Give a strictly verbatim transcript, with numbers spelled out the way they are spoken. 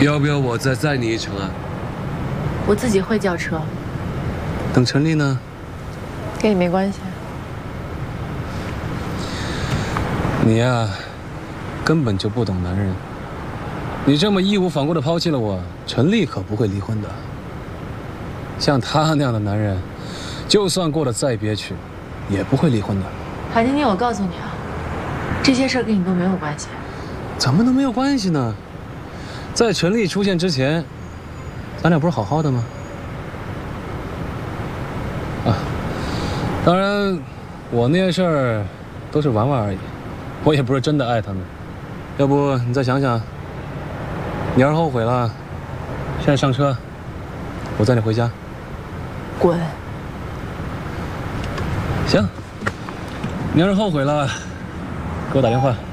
要不要我再载你一程啊？ 我自己会叫车。 等陈丽呢？ 跟你没关系。 你呀，根本就不懂男人。你这么义无反顾地抛弃了我，陈丽可不会离婚的。像他那样的男人，就算过得再憋屈，也不会离婚的。 韩晶晶，我告诉你啊，这些事儿跟你都没有关系。 怎么能没有关系呢？在陈丽出现之前，咱俩不是好好的吗？啊，当然，我那些事儿都是玩玩而已，我也不是真的爱他们。要不你再想想，你要是后悔了，现在上车，我载你回家。 滚！ 行，你要是后悔了，给我打电话。